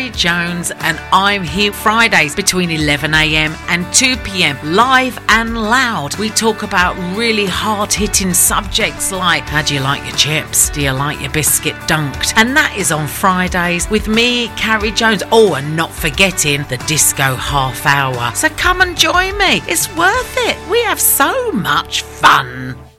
Jones, and I'm here Fridays between 11am and 2pm, live and loud. We talk about really hard-hitting subjects like, how do you like your chips? Do you like your biscuit dunked? And that is on Fridays with me, Carrie Jones. Oh, and not forgetting the disco half hour. So come and join me. It's worth it. We have so much fun.